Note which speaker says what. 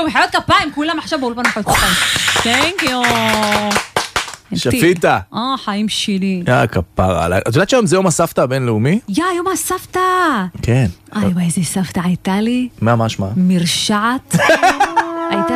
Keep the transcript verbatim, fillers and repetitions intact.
Speaker 1: מחיאות כפיים, כולם עכשיו באולפן מחיאות כפיים. Thank you.
Speaker 2: שפיטה.
Speaker 1: אה, חיים שלי.
Speaker 2: יא כפרה. את יודעת שהיום זה יום הסבתא הבינלאומי?
Speaker 1: יא, יום הסבתא.
Speaker 2: כן.
Speaker 1: איי, וואי, איזה סבתא הייתה לי.
Speaker 2: מה משמע?
Speaker 1: מרשעת. הייתה